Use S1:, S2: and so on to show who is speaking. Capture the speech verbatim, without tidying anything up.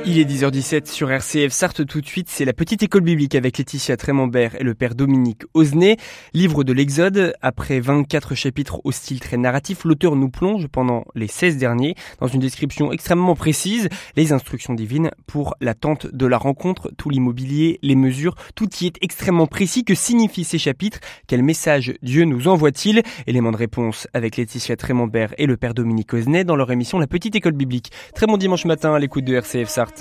S1: Il est dix heures dix-sept sur R C F Sarthe. Tout de suite, c'est la petite école biblique avec Laetitia Trémembert et le père Dominique Osnet. Livre de l'Exode, après vingt-quatre chapitres au style très narratif, l'auteur nous plonge pendant les seize derniers dans une description extrêmement précise, les instructions divines pour l'attente de la rencontre, tout l'immobilier, les mesures, tout y est extrêmement précis. Que signifient ces chapitres? Quel message Dieu nous envoie-t-il? Élément de réponse avec Laetitia Trémembert et le père Dominique Osnet dans leur émission La petite école biblique. Très bon dimanche matin à l'écoute de R C F Sarthe.